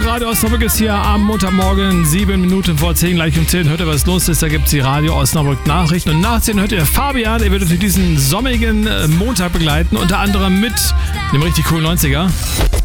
Radio Osnabrück ist hier am Montagmorgen, 7 Minuten vor 10, gleich um 10 hört ihr, was los ist. Da gibt es die Radio Osnabrück Nachrichten und nach 10 hört ihr Fabian. Er wird uns diesen sommigen Montag begleiten, unter anderem mit dem richtig coolen 90er.